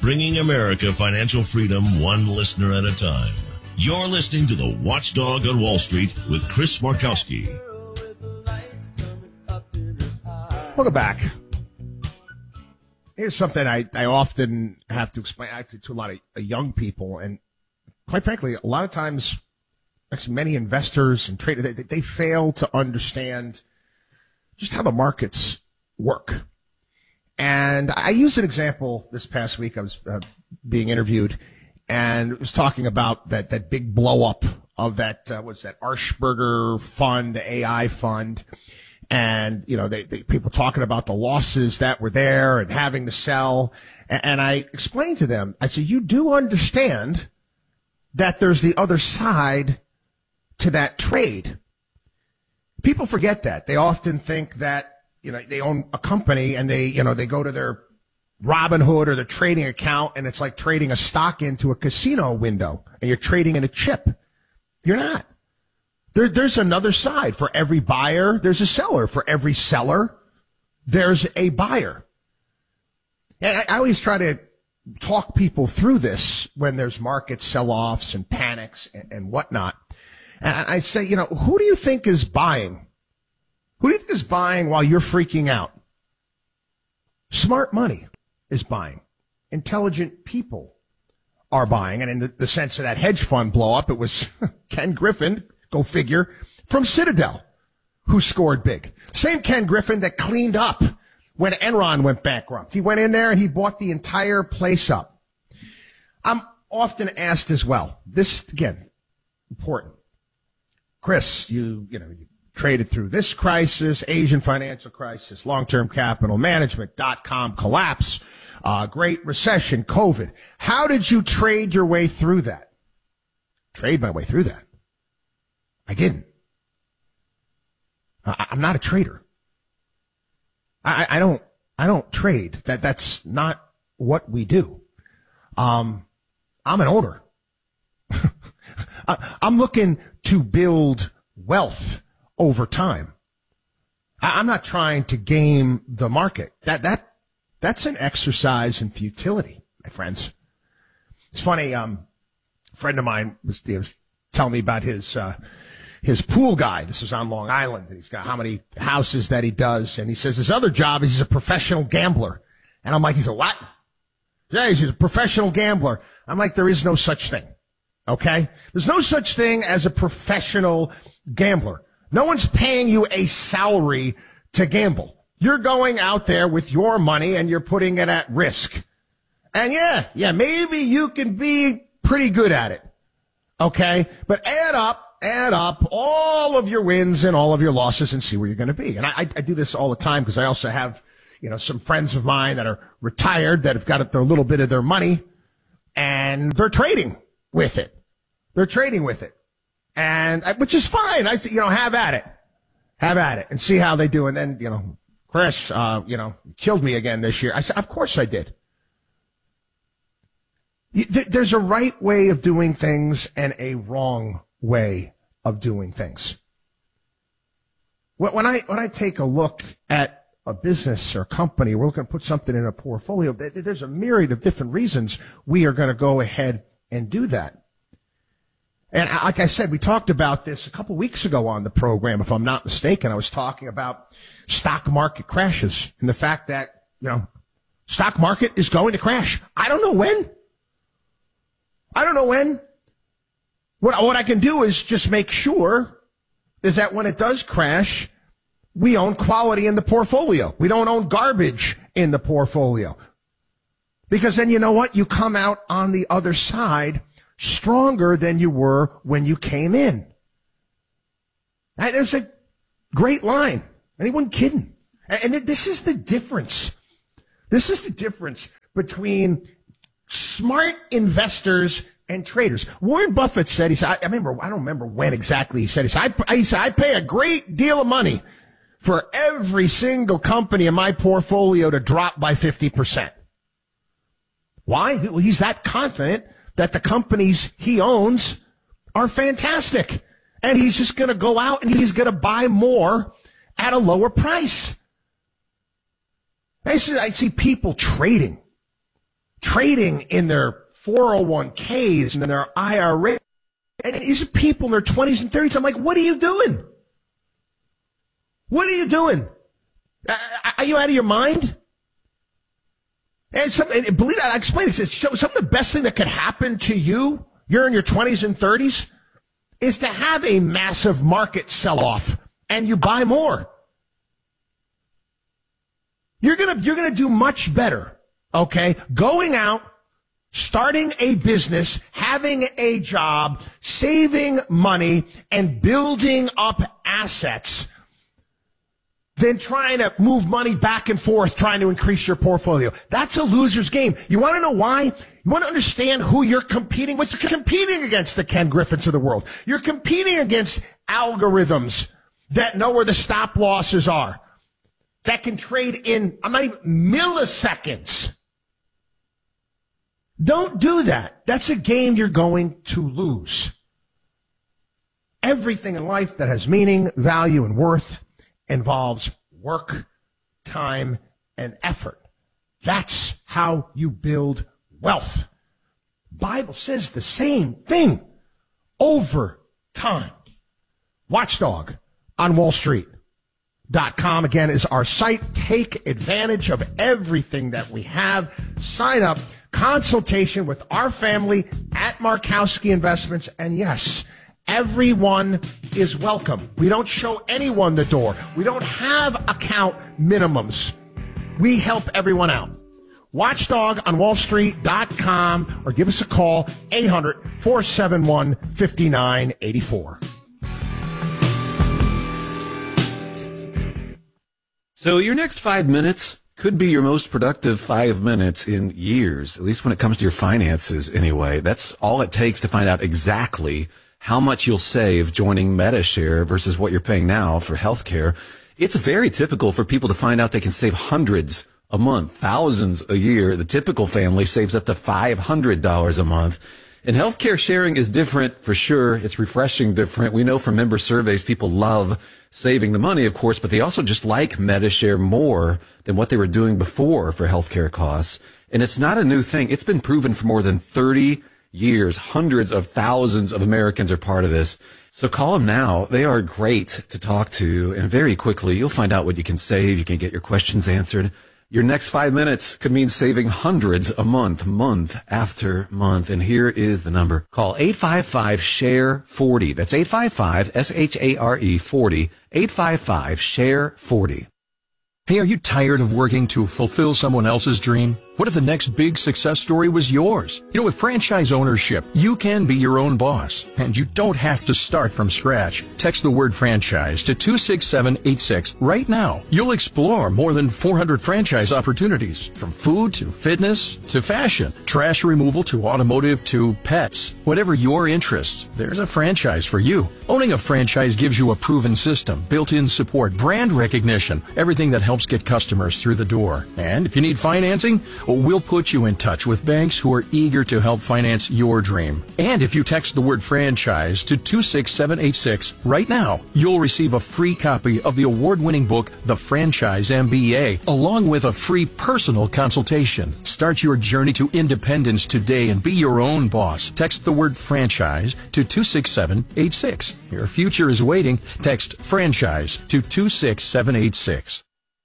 bringing America financial freedom one listener at a time. You're listening to The Watchdog on Wall Street with Chris Markowski. Welcome back. Here's something I often have to explain to a lot of young people, and quite frankly, a lot of times, actually many investors and traders, they fail to understand just how the markets work. And I used an example this past week. I was being interviewed and was talking about that big blow up of that, what's that, Archberger fund, the AI fund. And, you know, they people talking about the losses that were there and having to sell. And I explained to them, I said, you do understand that there's the other side to that trade. People forget that. They often think that, you know, they own a company and they go to their Robinhood or their trading account and it's like trading a stock into a casino window and you're trading in a chip. You're not. There's another side. For every buyer, there's a seller. For every seller, there's a buyer. And I always try to talk people through this when there's market sell-offs and panics and whatnot. And I say, you know, who do you think is buying? Who do you think is buying while you're freaking out? Smart money is buying. Intelligent people are buying. And in the sense of that hedge fund blow up, it was Ken Griffin, go figure, from Citadel, who scored big. Same Ken Griffin that cleaned up when Enron went bankrupt. He went in there and he bought the entire place up. I'm often asked as well, this, again, important. Chris, you traded through this crisis, Asian financial crisis, long-term capital management, .com collapse, Great Recession, COVID. How did you trade your way through that? Trade my way through that. I didn't. I'm not a trader. I don't trade. That's not what we do. I'm an owner. I'm looking to build wealth over time. I'm not trying to game the market. That's an exercise in futility, my friends. It's funny. A friend of mine was telling me about his pool guy. This is on Long Island. And he's got how many houses that he does. And he says his other job is he's a professional gambler. And I'm like, he's a what? Yeah, he's a professional gambler. I'm like, there is no such thing. Okay? There's no such thing as a professional gambler. No one's paying you a salary to gamble. You're going out there with your money and you're putting it at risk. And yeah, maybe you can be pretty good at it. Okay? But add up all of your wins and all of your losses and see where you're going to be. And I do this all the time because I also have, some friends of mine that are retired that have got a little bit of their money and they're trading with it. And which is fine. I have at it and see how they do. And then, Chris, killed me again this year. I said, of course I did. There's a right way of doing things and a wrong way of doing things. When I take a look at a business or a company, we're looking to put something in a portfolio, there's a myriad of different reasons we are going to go ahead and do that. And like I said, we talked about this a couple weeks ago on the program, if I'm not mistaken. I was talking about stock market crashes and the fact that, stock market is going to crash. I don't know when. What I can do is just make sure is that when it does crash, we own quality in the portfolio. We don't own garbage in the portfolio. Because then you know what? You come out on the other side stronger than you were when you came in. There's a great line. Anyone kidding? And this is the difference. This is the difference between smart investors and traders. Warren Buffett said, I don't remember when exactly he said, I pay a great deal of money for every single company in my portfolio to drop by 50%. Why? Well, he's that confident that the companies he owns are fantastic. And he's just going to go out and he's going to buy more at a lower price. I see people trading trading in their 401ks and in their IRA. And these are people in their 20s and 30s. I'm like, what are you doing? What are you doing? Are you out of your mind? And believe that, I explained it. Some of the best thing that could happen to you, you're in your 20s and 30s, is to have a massive market sell-off and you buy more. You're gonna do much better, okay? Going out, starting a business, having a job, saving money, and building up assets than trying to move money back and forth, trying to increase your portfolio. That's a loser's game. You want to know why? You want to understand who you're competing with? You're competing against the Ken Griffins of the world. You're competing against algorithms that know where the stop losses are, that can trade in, I'm not even milliseconds. Don't do that. That's a game you're going to lose. Everything in life that has meaning, value, and worth involves work, time, and effort. That's how you build wealth. Bible says the same thing over time. Watchdog on Wall Street.com again is our site. Take advantage of everything that we have. Sign up. Consultation with our family at Markowski Investments. And yes, everyone is welcome. We don't show anyone the door. We don't have account minimums. We help everyone out. Watchdog on wallstreet.com or give us a call, 800-471-5984. So your next 5 minutes could be your most productive 5 minutes in years, at least when it comes to your finances anyway. That's all it takes to find out exactly how much you'll save joining MediShare versus what you're paying now for healthcare. It's very typical for people to find out they can save hundreds a month, thousands a year. The typical family saves up to $500 a month. And healthcare sharing is different for sure. It's refreshing different. We know from member surveys people love saving the money, of course, but they also just like MediShare more than what they were doing before for healthcare costs. And it's not a new thing. It's been proven for more than 30 years. Hundreds of thousands of Americans are part of this. So call them now. They are great to talk to. And very quickly, you'll find out what you can save. You can get your questions answered. Your next 5 minutes could mean saving hundreds a month, month after month. And here is the number. Call 855-SHARE-40. That's 855-SHARE 40. 855-SHARE-40. Hey, are you tired of working to fulfill someone else's dream? What if the next big success story was yours? You know, with franchise ownership, you can be your own boss, and you don't have to start from scratch. Text the word franchise to 26786 right now. You'll explore more than 400 franchise opportunities, from food to fitness to fashion, trash removal to automotive to pets. Whatever your interests, there's a franchise for you. Owning a franchise gives you a proven system, built-in support, brand recognition, everything that helps get customers through the door. And if you need financing, we'll put you in touch with banks who are eager to help finance your dream. And if you text the word franchise to 26786 right now, you'll receive a free copy of the award-winning book, The Franchise MBA, along with a free personal consultation. Start your journey to independence today and be your own boss. Text the word franchise to 26786. Your future is waiting. Text franchise to 26786.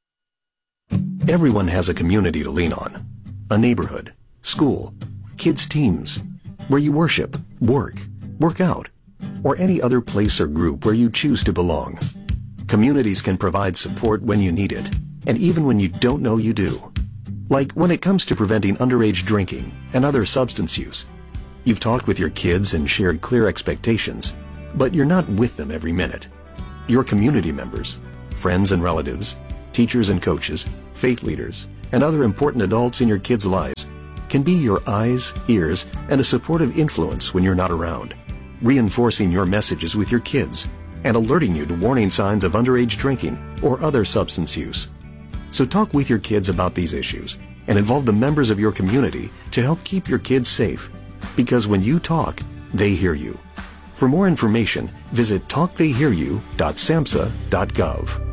Everyone has a community to lean on. A neighborhood, school, kids' teams, where you worship, work out, or any other place or group where you choose to belong. Communities can provide support when you need it, and even when you don't know you do. Like when it comes to preventing underage drinking and other substance use. You've talked with your kids and shared clear expectations, but you're not with them every minute. Your community members, friends and relatives, teachers and coaches, faith leaders, and other important adults in your kids' lives can be your eyes, ears, and a supportive influence when you're not around, reinforcing your messages with your kids and alerting you to warning signs of underage drinking or other substance use. So talk with your kids about these issues and involve the members of your community to help keep your kids safe, because when you talk, they hear you. For more information, visit talktheyhearyou.samhsa.gov.